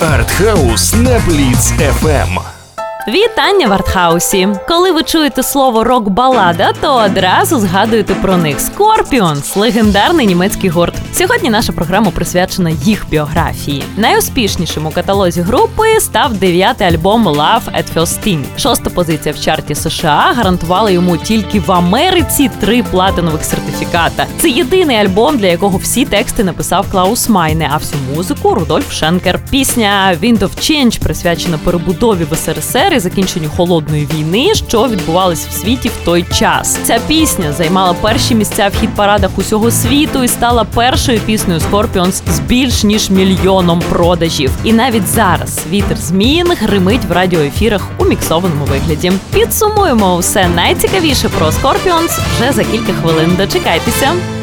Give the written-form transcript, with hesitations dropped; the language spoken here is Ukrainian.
Артхаус на Бліц FM. Вітання в Артхаусі! Коли ви чуєте слово рок-балада, то одразу згадуєте про них. Scorpions – легендарний німецький гурт. Сьогодні наша програма присвячена їх біографії. Найуспішнішим у каталозі групи став 9-й альбом Love at First Sting. 6-та позиція в чарті США гарантувала йому тільки в Америці 3 платинових сертифіката. Це єдиний альбом, для якого всі тексти написав Клаус Майне, а всю музику – Рудольф Шенкер. Пісня «Wind of Change» присвячена перебудові в СРСР і закінченню холодної війни, що відбувалось в світі в той час. Ця пісня займала перші місця в хіт-парадах усього світу і стала першою піснею Scorpions з більш ніж 1 мільйоном продажів. І навіть зараз вітер змін гримить в радіоефірах у міксованому вигляді. Підсумуємо усе найцікавіше про Scorpions вже за кілька хвилин. Дочекайтеся!